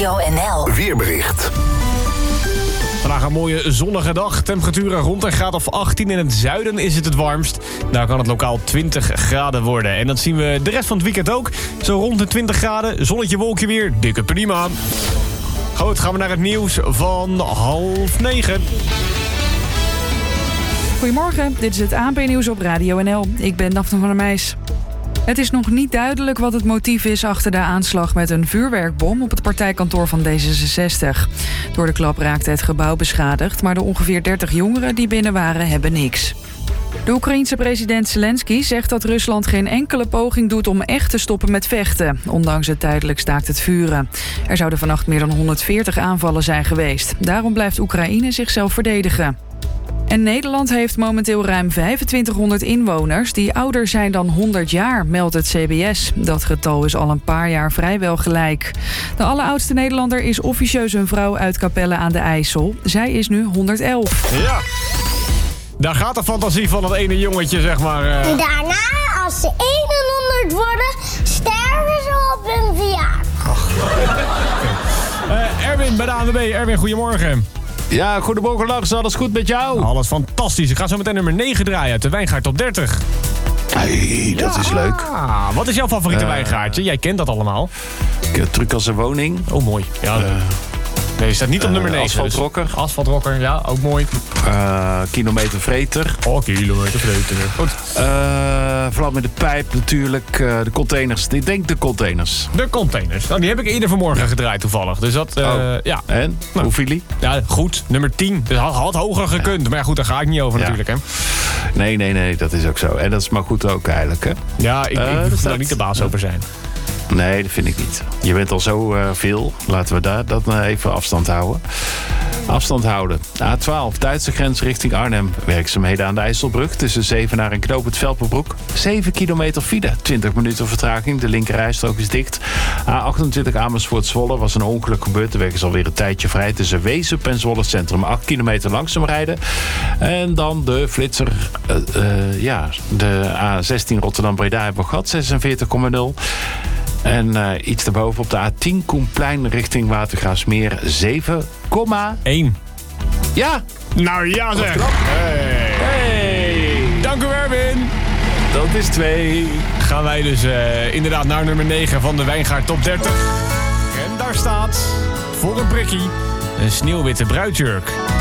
Radio NL. Weerbericht. Vandaag een mooie zonnige dag. Temperaturen rond een graad of 18. In het zuiden is het warmst. Daar kan het lokaal 20 graden worden. En dat zien we de rest van het weekend ook. Zo rond de 20 graden. Zonnetje, wolkje weer. Dikke prima. Goed, gaan we naar het nieuws van 8:30. Goedemorgen, dit is het ANP-nieuws op Radio NL. Ik ben Daphne van der Meijs. Het is nog niet duidelijk wat het motief is achter de aanslag met een vuurwerkbom op het partijkantoor van D66. Door de klap raakte het gebouw beschadigd, maar de ongeveer 30 jongeren die binnen waren hebben niks. De Oekraïense president Zelensky zegt dat Rusland geen enkele poging doet om echt te stoppen met vechten, ondanks het tijdelijk staakt het vuren. Er zouden vannacht meer dan 140 aanvallen zijn geweest. Daarom blijft Oekraïne zichzelf verdedigen. En Nederland heeft momenteel ruim 2500 inwoners die ouder zijn dan 100 jaar, meldt het CBS. Dat getal is al een paar jaar vrijwel gelijk. De alleroudste Nederlander is officieus een vrouw uit Capelle aan de IJssel. Zij is nu 111. Ja, daar gaat de fantasie van het ene jongetje, zeg maar. Daarna, als ze 100 worden, sterven ze op hun verjaardag. Erwin bij de ANWB. Erwin, goedemorgen. Ja, goedemorgen Lars, alles goed met jou? Alles fantastisch. Ik ga zo meteen nummer 9 draaien uit de Wijngaard Top 30. Hey, dat is leuk. Wat is jouw favoriete wijngaardje? Jij kent dat allemaal. Truc als een woning. Oh, mooi. Ja, nee, je staat niet op nummer 9. Asfaltrokker. Dus asfaltrokker, ja, ook mooi. Kilometervreter. Oh, kilometervreter. Goed. Vlam in de pijp natuurlijk. De containers. Ik denk de containers. De containers. Nou, die heb ik eerder vanmorgen gedraaid toevallig. Dus dat, ja. En? Nou, hoe viel die? Ja, goed. Nummer 10. Dus had hoger gekund. Maar ja, goed, daar ga ik niet over natuurlijk, hè. Nee, dat is ook zo. En dat is maar goed ook eigenlijk, hè. Ja, ik wil daar niet de baas over zijn. Nee, dat vind ik niet. Je bent al zo veel. Laten we daar dat even afstand houden. Afstand houden. A12, Duitse grens richting Arnhem. Werkzaamheden aan de IJsselbrug tussen Zevenaar en Knoopend Velperbroek. 7 kilometer file, 20 minuten vertraging. De linkerrijstrook is dicht. A28 Amersfoort-Zwolle was een ongeluk gebeurd. De weg is alweer een tijdje vrij tussen Weesup en Zwolle Centrum. 8 kilometer langzaam rijden. En dan de flitser. De A16 Rotterdam-Breda hebben we gehad. 46,0. En iets daarboven op de A10 Koenplein richting Watergraafsmeer 7,1. Ja! Nou ja zeg! Hey! Dank u Erwin! Dat is 2. Gaan wij dus inderdaad naar nummer 9 van de Wijngaard Top 30. En daar staat, voor een prikkie, een sneeuwwitte bruidsjurk.